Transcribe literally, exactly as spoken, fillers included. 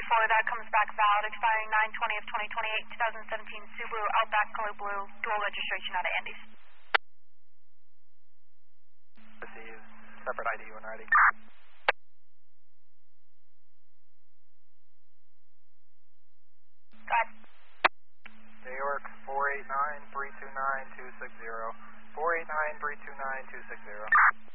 four, that comes back valid, expiring nine twenty of twenty twenty-eight, twenty seventeen Subaru Outback Color Blue, dual registration out of Andes. Receive, separate I D when ready. Got it. New York, four eight nine, three two nine, two six zero. four eight nine, three two nine, two six zero.